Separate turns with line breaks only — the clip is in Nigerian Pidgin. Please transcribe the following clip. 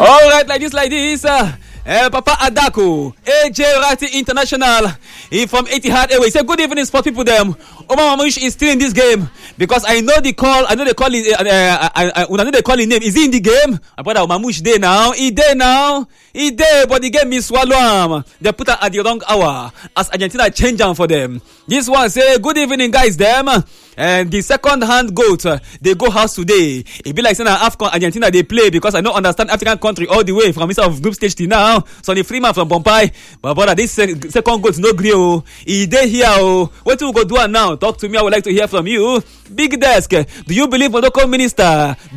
All right, like this. Papa Adako, AJ Rati International, he from Etihad Airways. Say good evening, sport people. Them, Omar Mamouche is still in this game because I know the call. I know they call his. I know they call his name. Is he in the game? I brother Mamouche there now. He there, but the game is swallow him. They put her at the wrong hour as Argentina change them for them. This one say good evening, guys. Them. And the second hand goat, they go house today. It be like saying AFCON Argentina they play because I don't understand African country all the way from inside of group stage till now. So the Freeman from Bombay, but brother, this second goat no gree. He dey here. What do we go do now? Talk to me. I would like to hear from you. Big Desk. Do you believe Morocco minister?